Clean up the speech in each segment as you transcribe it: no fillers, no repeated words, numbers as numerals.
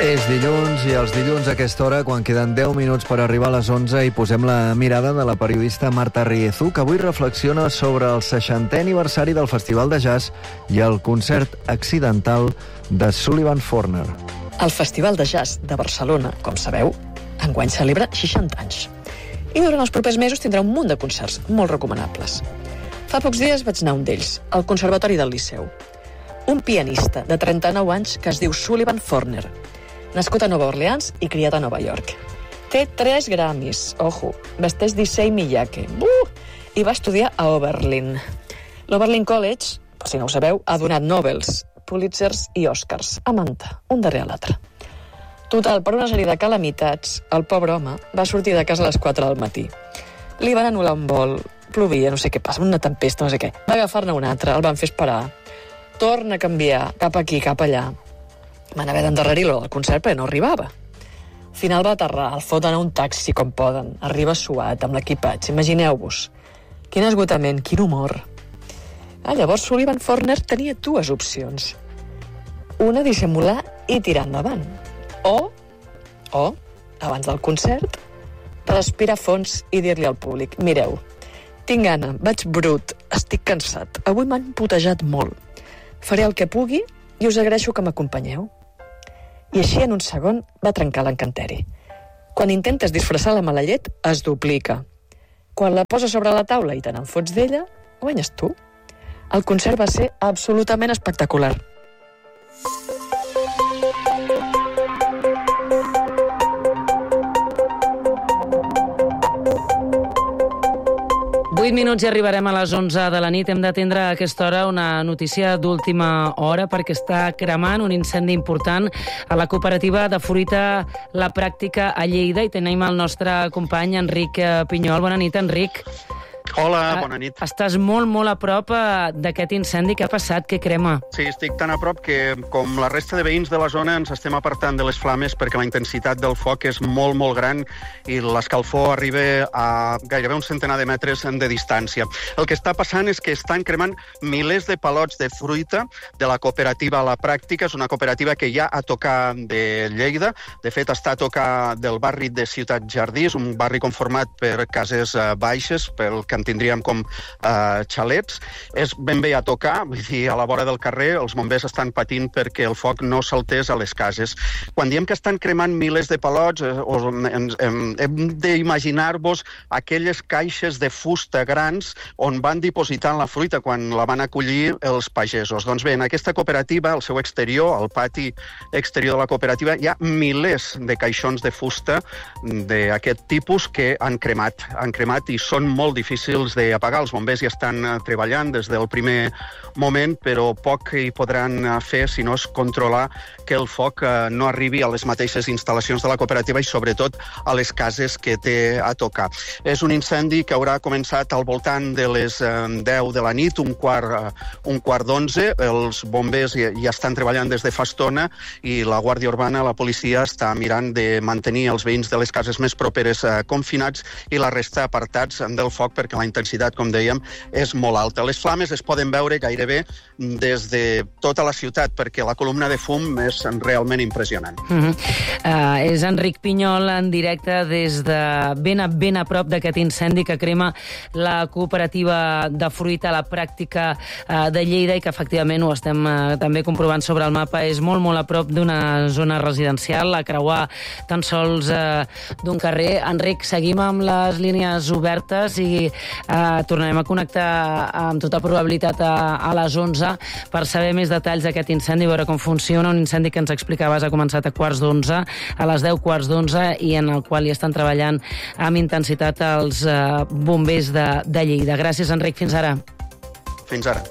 És dilluns i els dilluns a aquesta hora, quan queden 10 minuts per arribar a les 11, hi posem la mirada de la periodista Marta Riezu, que avui reflexiona sobre el 60è aniversari del Festival de Jazz i el concert accidental de Sullivan Forner. El Festival de Jazz de Barcelona, com sabeu, enguany celebra 60 anys. I durant els propers mesos tindrà un munt de concerts molt recomanables. Fa pocs dies vaig anar a un d'ells, al Conservatori del Liceu. Un pianista de 39 anys que es diu Sullivan Forner, nascut a Nova Orleans i criat a Nova York. Té 3 Grammys, ojo, vesteix d'Issei Miyake, i va estudiar a Oberlin. L'Oberlin College, per si no ho sabeu, ha donat Nobels, Pulitzers i Oscars, a manta, un darrere l'altre. Total, per una sèrie de calamitats, el pobre home va sortir de casa a les 4 del matí. Li van anul·lar un vol, plovia, no sé què passa, una tempesta, no sé què. Va agafar-ne un altre, el van fer esperar. Torna a canviar, cap aquí, cap allà. Van haver d'endarrerir-lo al concert perquè no arribava. Al final va aterrar, el foten a un taxi com poden. Arriba suat, amb l'equipatge. Imagineu-vos. Quin esgotament, quin humor. Llavors Sullivan Forner tenia 2 opcions. Una, dissimular i tirar endavant. O, abans del concert, respirar fons i dir-li al públic: mireu, tinc gana, vaig brut, estic cansat, avui m'han putejat molt. Faré el que pugui i us agraeixo que m'acompanyeu. I així, en un segon, va trencar l'encanteri. Quan intentes disfressar la mala llet, es duplica. Quan la poses sobre la taula i te n'en fots d'ella, guanyes tu. El concert va ser absolutament espectacular. Minuts i arribarem a les 11 de la nit. Hem d'atendre a aquesta hora una notícia d'última hora perquè està cremant un incendi important a la cooperativa de fruita La Pràctica a Lleida i tenim el nostre company Enric Pinyol. Bona nit, Enric. Hola, bona nit. Estàs molt a prop d'aquest incendi. Què ha passat? Què crema? Sí, estic tan a prop que, com la resta de veïns de la zona, ens estem apartant de les flames perquè la intensitat del foc és molt gran i l'escalfor arriba a gairebé un centenar de metres de distància. El que està passant és que estan cremant milers de palots de fruita de la cooperativa La Pràctica. És una cooperativa que hi ha a tocar de Lleida. De fet, està a tocar del barri de Ciutat Jardí. És un barri conformat per cases baixes, pel que en tindríem com xalets. És ben bé a tocar, vull dir, a la vora del carrer. Els bombers estan patint perquè el foc no saltés a les cases. Quan diem que estan cremant milers de palots, hem d'imaginar-vos aquelles caixes de fusta grans on van dipositant la fruita quan la van acollir els pagesos. Doncs bé, en aquesta cooperativa, al seu exterior, al pati exterior de la cooperativa, hi ha milers de caixons de fusta d'aquest tipus que han cremat i són molt difícils d'apagar. Els bombers hi estan treballant des del primer moment, però poc hi podran fer si no és controlar que el foc no arribi a les mateixes instal·lacions de la cooperativa i sobretot a les cases que té a tocar. És un incendi que haurà començat al voltant de les 10 de la nit, un quart d'11. Els bombers hi estan treballant des de fa estona i la Guàrdia Urbana, la policia, està mirant de mantenir els veïns de les cases més properes confinats i la resta apartats del foc perquè la intensitat, com dèiem, és molt alta. Les flames es poden veure gairebé des de tota la ciutat perquè la columna de fum és realment impressionant. És Enric Pinyol en directe des de ben a prop d'aquest incendi que crema la cooperativa de fruita La Pràctica de Lleida i que efectivament ho estem també comprovant sobre el mapa. És molt a prop d'una zona residencial, a creuar tan sols d'un carrer. Enric, seguim amb les línies obertes i tornarem a connectar amb tota probabilitat a les 11 per saber més detalls d'aquest incendi, veure com funciona. Un incendi que ens explicaves ha començat a quarts d'11, a les 10 quarts d'11, i en el qual hi estan treballant amb intensitat els bombers de Lleida. Gràcies, Enric. Fins ara. Fins ara.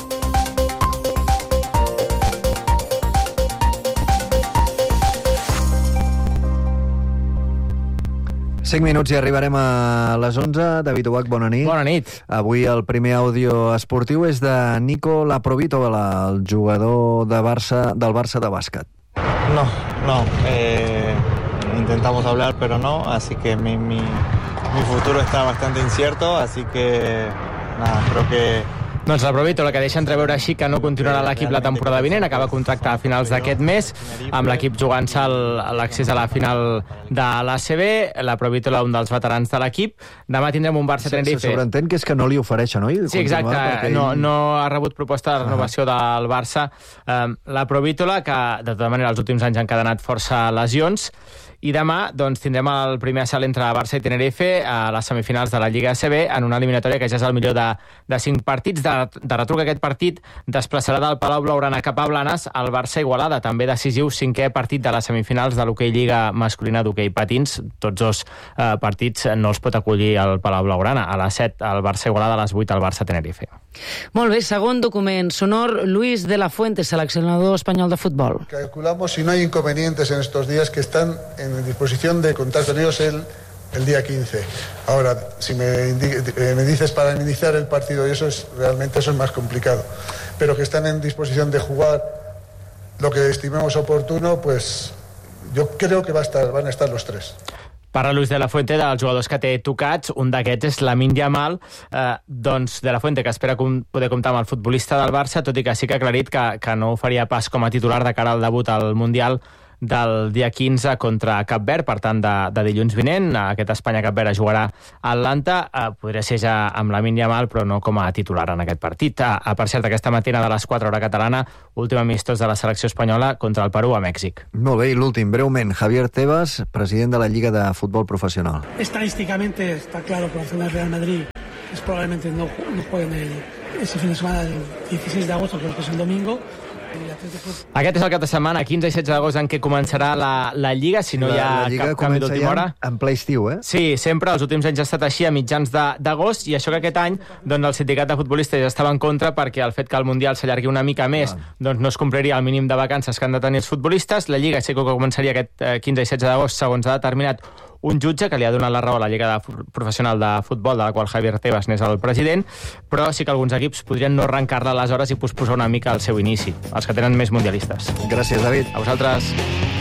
Cinc minuts i arribarem a les 11. David Ubach, bona nit. Bona nit. Avui el primer àudio esportiu és de Nico Laprovitola, el jugador del Barça de bàsquet. No. Intentamos hablar, pero no. Así que mi futuro está bastante incierto. Así que nada, creo que Doncs la Provítola, que deixa entreveure així que no continuarà l'equip la temporada vinent, acaba contracte a finals d'aquest mes, amb l'equip jugant-se l'accés a la final de l'ACB. La Provítola, un dels veterans de l'equip. Demà tindrem un Barça-Tenerife. Se sobreentén que és que no li ofereixen, oi? Sí, exacte. No ha rebut proposta de renovació del Barça. La Provítola, que de tota manera els últims anys han encadenat força lesions. I demà doncs, tindrem el primer assalt entre Barça i Tenerife a les semifinals de la Lliga ACB en una eliminatòria que ja és el millor de 5 partits. De retruc, aquest partit desplaçarà del Palau Blaugrana cap a Blanes el Barça-Igualada, també decisiu 5è partit de les semifinals de l'hoquei Lliga masculina d'hoquei patins. Tots dos partits no els pot acollir el Palau Blaugrana. A les 7 el Barça-Igualada, a les 8 el Barça-Tenerife. Molt bé, segon document sonor, Luis de la Fuente, seleccionador espanyol de futbol. Calculamos, si no hay inconvenientes en estos días, que están en disposición de contar con ellos el día 15. Ahora, si me dices para iniciar el partido, y realmente eso es más complicado, pero que están en disposición de jugar lo que estimemos oportuno, pues yo creo que van a estar los tres. Parla Luis de la Fuente dels jugadors que té tocats. Un d'aquests és Lamine Yamal, doncs de la Fuente, que espera poder comptar amb el futbolista del Barça, tot i que sí que ha aclarit que no ho faria pas com a titular de cara al debut al Mundial del dia 15 contra Cap Verd, per tant de dilluns vinent. Aquest Espanya-Cap Verd es jugarà a Atlanta. Podria ser ja amb Lamine Yamal, però no com a titular en aquest partit. Per cert, aquesta matina de les 4 hora catalana, últim amistós de la selecció espanyola contra el Perú a Mèxic. Molt bé, i l'últim, breument, Javier Tebas, president de la Lliga de Futbol Professional. Estadísticamente está claro que el Real Madrid probablemente no jueguen ese fin de semana del 16 de agosto, creo que es el domingo. Aquest és el cap de setmana, 15 i 16 d'agost, en què començarà la Lliga, si no hi ha cap canvi d'última hora. En ple estiu, eh? Sí, sempre, els últims anys ha estat així, a mitjans d'agost, i això que aquest any doncs, el sindicat de futbolistes ja estava en contra perquè el fet que el Mundial s'allargui una mica més doncs no es compliria el mínim de vacances que han de tenir els futbolistes. La Lliga sí que començaria aquest 15 i 16 d'agost, segons ha determinat un jutge que li ha donat la raó a la Lliga Professional de Futbol, de la qual Javier Tebas n'és el president, però sí que alguns equips podrien no arrencar-la aleshores i posposar una mica el seu inici, els que tenen més mundialistes. Gràcies, David. A vosaltres.